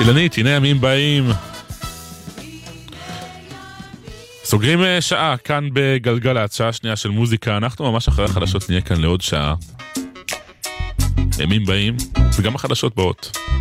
אילנית, הנה ימים באים. סוגרים שעה כאן בגלגלת, שעה שנייה של מוזיקה. אנחנו ממש אחרי החדשות נהיה כאן לעוד שעה. ימים באים וגם החדשות באות.